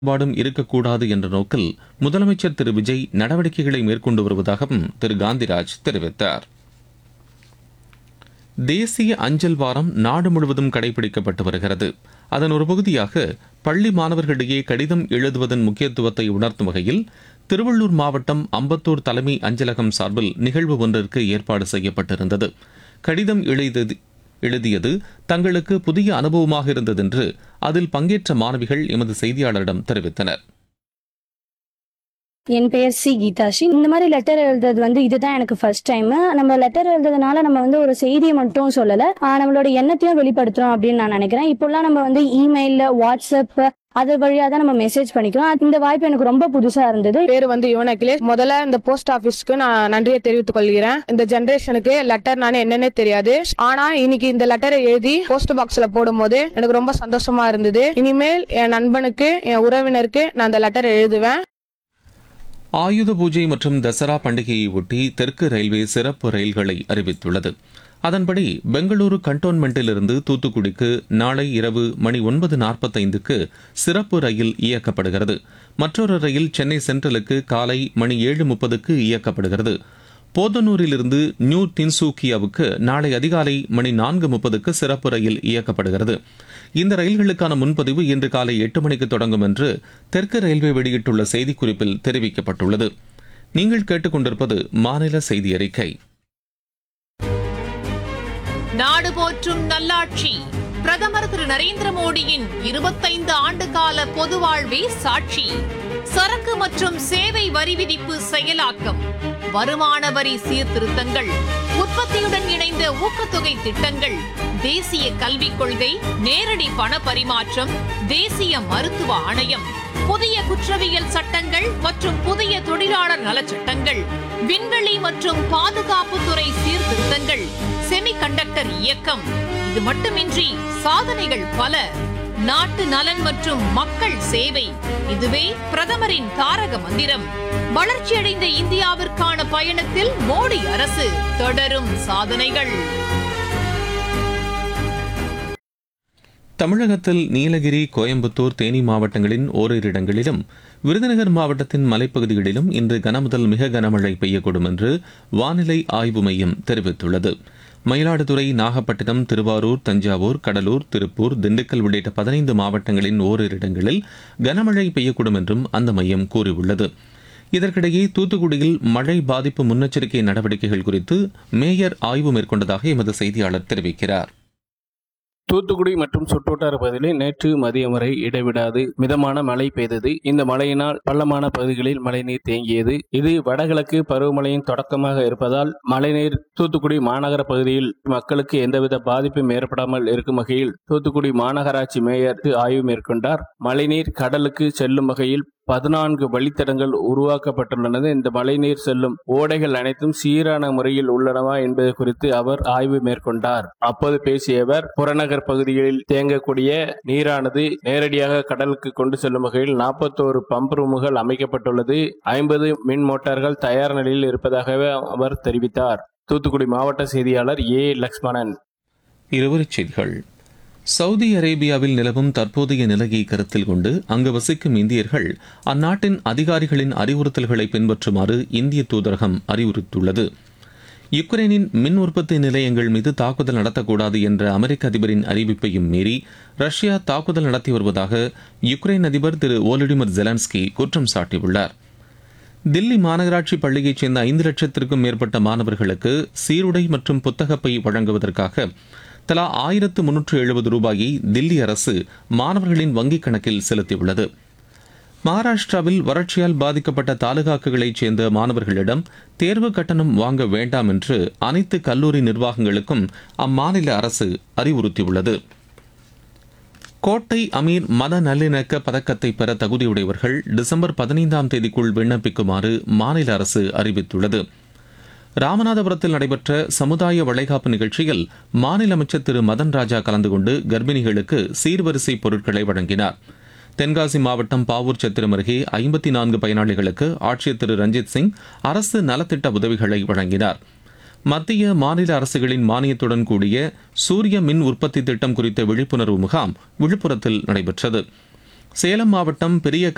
பாடும் இருக்கக்கூடாது என்ற நோக்கில் முதலமைச்சர் திரு விஜய் நடவடிக்கைகளை மேற்கொண்டு வருவதாகவும் திரு காந்திராஜ் தெரிவித்தார். தேசிய அஞ்சல் வாரம் நாடு முழுவதும் கடைபிடிக்கப்பட்டு வருகிறது. அதன் ஒரு பகுதியாக பள்ளி மாணவர்களிடையே கடிதம் எழுதுவதன் முக்கியத்துவத்தை உணர்த்தும் வகையில் திருவள்ளூர் மாவட்டம் அம்பத்தூர் தலைமை அஞ்சலகம் சார்பில் நிகழ்வு ஒன்றிற்கு ஏற்பாடு செய்யப்பட்டிருந்தது. கடிதம் எழுதியது தங்களுக்கு புதிய அனுபவமாக இருந்தது என்று அதில் பங்கேற்ற மாணவிகள் எமது செய்தியாளரிடம் தெரிவித்தனர். என் பெயர் சி கீதாஷி. இந்த மாதிரி லெட்டர் எழுதுறது இதுதான் எனக்கு ஃபர்ஸ்ட் டைம். நம்ம லெட்டர் எழுதுறதுனால நம்ம ஒரு செய்தியை மட்டும் சொல்லல, நம்மளோட எண்ணத்தையும் வெளிப்படுத்துறோம் அப்படின்னு நான் நினைக்கிறேன். இப்போல்லாம் நம்ம இமெயில்ல, வாட்ஸ்அப் அது வழியா தான் நம்ம மெசேஜ் பண்ணிக்கிறோம். இந்த வாய்ப்பு எனக்கு ரொம்ப புதுசா இருந்தது. பேரு யுவன் அகிலேஷ். முதல்ல இந்த போஸ்ட் ஆபீஸ்க்கு நான் நன்றியை தெரிவித்துக் கொள்கிறேன். இந்த ஜெனரேஷனுக்கு லெட்டர் நானே என்னன்னே தெரியாது. ஆனா இன்னைக்கு இந்த லெட்டரை எழுதி போஸ்ட் பாக்ஸ்ல போடும் போது எனக்கு ரொம்ப சந்தோஷமா இருந்தது. இனிமேல் என் நண்பனுக்கு, என் உறவினருக்கு நான் இந்த லெட்டரை எழுதுவேன். ஆயுத பூஜை மற்றும் தசரா பண்டிகையை ஒட்டி தெற்கு ரயில்வே சிறப்பு ரயில்களை அறிவித்துள்ளது. அதன்படி பெங்களூரு கண்டோன்மெண்டிலிருந்து தூத்துக்குடிக்கு நாளை இரவு மணி 9:45க்கு சிறப்பு ரயில் இயக்கப்படுகிறது. மற்றொரு ரயில் சென்னை சென்ட்ரலுக்கு காலை மணி 7:30க்கு இயக்கப்படுகிறது. போதனூரிலிருந்து நியூ டின்சூக்கியாவுக்கு நாளை அதிகாலை மணி 4:30க்கு சிறப்பு ரயில் இயக்கப்படுகிறது. இந்த ரயில்களுக்கான முன்பதிவு இன்று காலை 8 மணிக்கு தொடங்கும் என்று தெற்கு ரயில்வே வெளியிட்டுள்ள செய்திக்குறிப்பில் தெரிவிக்கப்பட்டுள்ளது. நீங்கள் கேட்டுக்கொண்டிருப்பது மாநில செய்தி அறிக்கை. நாடு போற்றும் நல்லாட்சி பிரதமர் திரு நரேந்திர மோடியின் 25 ஆண்டு கால பொது வாழ்வே சாட்சி. சரக்கு மற்றும் சேவை வரி விதிப்பு செயலாக்கம், வருமான வரி சீர்திருத்தங்கள், உற்பத்தியுடன் இணைந்த ஊக்கத்தொகை திட்டங்கள், தேசிய கல்விக் கொள்கை, நேரடி பண பரிமாற்றம், தேசிய மருத்துவ ஆணையம், புதிய குற்றவியல் சட்டங்கள் மற்றும் புதிய தொழிலாளர் நலச்சட்டங்கள், விண்வெளி மற்றும் பாதுகாப்புத்துறை சீர்திருத்தங்கள், செமிகண்டக்டர் இயக்கம். இது மட்டுமின்றி சாதனைகள் பல. நாட்டு நலன் மற்றும் மக்கள் சேவை, இதுவே பிரதமரின் தாரக மந்திரம். வளர்ச்சியடைந்த இந்தியாவிற்கான பயணத்தில் மோடி அரசு, தொடரும் சாதனைகள். தமிழகத்தில் நீலகிரி, கோயம்புத்தூர், தேனி மாவட்டங்களின் ஓரிரு இடங்களிலும், விருதுநகர் மாவட்டத்தின் மலைப்பகுதிகளிலும் இன்று கனமுதல் மிக கனமழை பெய்யக்கூடும் என்று வானிலை ஆய்வு மையம் தெரிவித்துள்ளது. மயிலாடுதுறை, நாகப்பட்டினம், திருவாரூர், தஞ்சாவூர், கடலூர், திருப்பூர், திண்டுக்கல் உள்ளிட்ட 15 மாவட்டங்களின் ஓரிரு இடங்களில் கனமழை பெய்யக்கூடும் என்றும் அந்த மையம் கூறியுள்ளது. இதற்கிடையே தூத்துக்குடியில் மழை பாதிப்பு முன்னெச்சரிக்கை நடவடிக்கைகள் குறித்து மேயர் ஆய்வு மேற்கொண்டதாக எமது செய்தியாளர் தெரிவிக்கிறார். தூத்துக்குடி மற்றும் சுற்றுவட்டார பகுதிகளில் நேற்று மதியம் வரை இடைவிடாது மிதமான மழை பெய்தது. இந்த மழையினால் பள்ளமான பகுதிகளில் மழைநீர் தேங்கியது. இது வடகிழக்கு பருவமழையின் தொடக்கமாக இருப்பதால் மழைநீர் தூத்துக்குடி மாநகர பகுதியில் மக்களுக்கு எந்தவித பாதிப்பும் ஏற்படாமல் இருக்கும் வகையில் தூத்துக்குடி மாநகராட்சி மேயர் ஆய்வு மேற்கொண்டார். மழைநீர் கடலுக்கு செல்லும் வகையில் 14 வழித்தடங்கள் உருவாக்கப்பட்டுள்ளது. இந்த மழைநீர் செல்லும் ஓடைகள் அனைத்தும் சீரான முறையில் உள்ளனவா என்பது குறித்து அவர் ஆய்வு மேற்கொண்டார். அப்போது பேசிய அவர், புறநகர் பகுதிகளில் தேங்கக்கூடிய நீரானது நேரடியாக கடலுக்கு கொண்டு செல்லும் வகையில் 41 பம்ப் ரூமுகள் அமைக்கப்பட்டுள்ளது. 50 மின் மோட்டார்கள் தயார் நிலையில் இருப்பதாகவே அவர் தெரிவித்தார். தூத்துக்குடி மாவட்ட செய்தியாளர் ஏ. லக்ஷ்மணன். இருவரிச் செய்திகள். சவுதி அரேபியாவில் நிலவும் தற்போதைய நிலையை கருத்தில் கொண்டு அங்கு வசிக்கும் இந்தியர்கள் அந்நாட்டின் அதிகாரிகளின் அறிவுறுத்தல்களை பின்பற்றுமாறு இந்திய தூதரகம் அறிவுறுத்தியுள்ளது. யுக்ரைனின் மின் உற்பத்தி நிலையங்கள் மீது தாக்குதல் நடத்தக்கூடாது என்ற அமெரிக்க அதிபரின் அறிவிப்பையும் மீறி ரஷ்யா தாக்குதல் நடத்தி வருவதாக யுக்ரைன் அதிபர் திரு வோலடிமிர் ஜெலன்ஸ்கி குற்றம் சாட்டியுள்ளார். தில்லி மாநகராட்சி பள்ளியைச் சேர்ந்த 5 லட்சத்திற்கும் மேற்பட்ட மாணவர்களுக்கு சீருடை மற்றும் புத்தகப்பை வழங்குவதற்காக தலா 1370 ரூபாயை தில்லி அரசு மாணவர்களின் வங்கிக் கணக்கில் செலுத்தியுள்ளது. மகாராஷ்டிராவில் வறட்சியால் பாதிக்கப்பட்ட தாலுகாக்களைச் சேர்ந்த மாணவர்களிடம் தேர்வு கட்டணம் வாங்க வேண்டாம் என்று அனைத்து கல்லூரி நிர்வாகங்களுக்கும் அம்மாநில அரசு அறிவுறுத்தியுள்ளது. கோட்டை அமீர் மத நல்லிணக்க பதக்கத்தை பெற தகுதியுடையவர்கள் டிசம்பர் 15ஆம் தேதிக்குள் விண்ணப்பிக்குமாறு மாநில அரசு அறிவித்துள்ளது. ராமநாதபுரத்தில் நடைபெற்ற சமுதாய வளைகாப்பு நிகழ்ச்சியில் மாநில அமைச்சர் திரு மதன் ராஜா கலந்து கொண்டு கர்ப்பிணிகளுக்கு சீர்வரிசை பொருட்களை வழங்கினார். தென்காசி மாவட்டம் பாவூர் சத்திரம் அருகே 54 பயனாளிகளுக்கு ஆட்சியர் திரு ரஞ்சித் சிங் அரசு நலத்திட்ட உதவிகளை வழங்கினார். மத்திய மாநில அரசுகளின் மானியத்துடன் கூடிய சூரிய மின் உற்பத்தி திட்டம் குறித்த விழிப்புணர்வு முகாம் விழுப்புரத்தில் நடைபெற்றது. சேலம் மாவட்டம் பெரிய